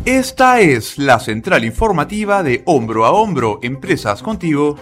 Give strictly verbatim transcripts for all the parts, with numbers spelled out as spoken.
Esta es la central informativa de Hombro a Hombro, Empresas Contigo.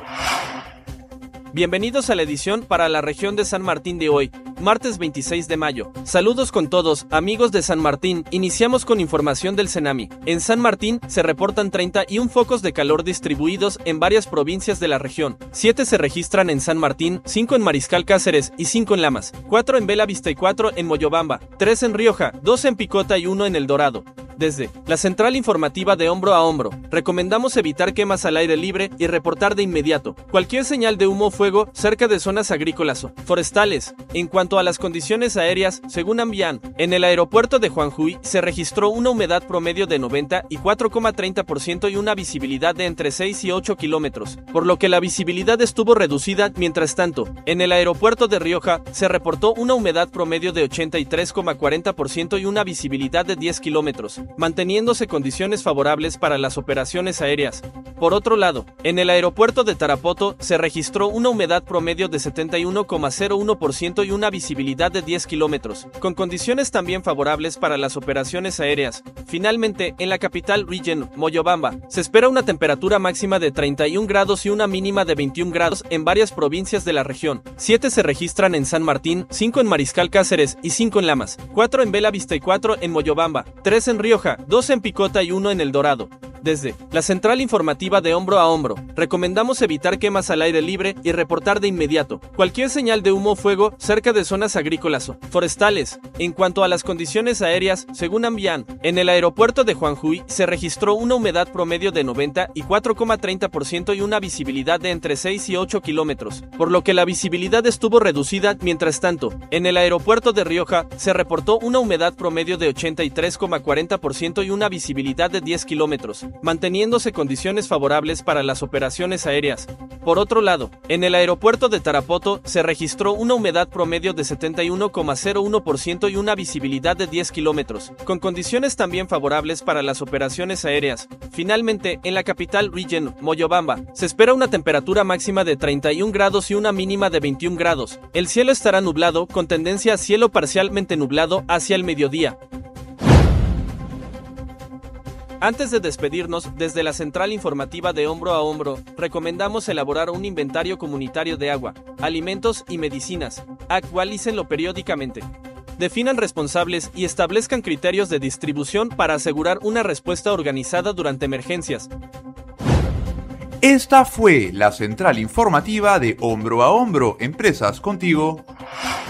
Bienvenidos a la edición para la región de San Martín de hoy, martes veintiséis de mayo. Saludos con todos, amigos de San Martín. Iniciamos con información del Cenami. En San Martín se reportan treinta y uno focos de calor distribuidos en varias provincias de la región. siete se registran en San Martín, cinco en Mariscal Cáceres y cinco en Lamas, cuatro en Bella Vista y cuatro en Moyobamba, tres en Rioja, dos en Picota y uno en El Dorado. Desde la central informativa de Hombro a Hombro, recomendamos evitar quemas al aire libre y reportar de inmediato cualquier señal de humo o fuego cerca de zonas agrícolas o forestales. En cuanto a las condiciones aéreas, según Ambian, en el aeropuerto de Juanjuy se registró una humedad promedio de noventa y cuatro coma treinta por ciento y una visibilidad de entre seis y ocho kilómetros, por lo que la visibilidad estuvo reducida. Mientras tanto, en el aeropuerto de Rioja se reportó una humedad promedio de ochenta y tres coma cuarenta por ciento y una visibilidad de diez kilómetros, manteniéndose condiciones favorables para las operaciones aéreas. Por otro lado, en el aeropuerto de Tarapoto se registró una humedad promedio de setenta y uno coma cero uno por ciento y una visibilidad de diez kilómetros, con condiciones también favorables para las operaciones aéreas. Finalmente, en la capital region, Moyobamba, se espera una temperatura máxima de treinta y un grados y una mínima de veintiún grados en varias provincias de la región. siete se registran en San Martín, cinco en Mariscal Cáceres y cinco en Lamas, cuatro en Bella Vista y cuatro en Moyobamba, tres en Rioja, dos en Picota y uno en El Dorado. Desde la central informativa de Hombro a Hombro, recomendamos evitar quemas al aire libre y reportar de inmediato cualquier señal de humo o fuego cerca de zonas agrícolas o forestales. En cuanto a las condiciones aéreas, según Ambian, en el aeropuerto de Juanjuy se registró una humedad promedio de noventa y cuatro coma treinta por ciento y una visibilidad de entre seis y ocho kilómetros, por lo que la visibilidad estuvo reducida. Mientras tanto, en el aeropuerto de Rioja se reportó una humedad promedio de ochenta y tres coma cuarenta por ciento y una visibilidad de diez kilómetros, manteniéndose condiciones favorables para las operaciones aéreas. Por otro lado, en el aeropuerto de Tarapoto se registró una humedad promedio de setenta y uno coma cero uno por ciento y una visibilidad de diez kilómetros, con condiciones también favorables para las operaciones aéreas. Finalmente, en la capital region, Moyobamba, se espera una temperatura máxima de treinta y un grados y una mínima de veintiún grados. El cielo estará nublado, con tendencia a cielo parcialmente nublado hacia el mediodía. Antes de despedirnos, desde la central informativa de Hombro a Hombro, recomendamos elaborar un inventario comunitario de agua, alimentos y medicinas. Actualícenlo periódicamente. Definan responsables y establezcan criterios de distribución para asegurar una respuesta organizada durante emergencias. Esta fue la central informativa de Hombro a Hombro, Empresas Contigo.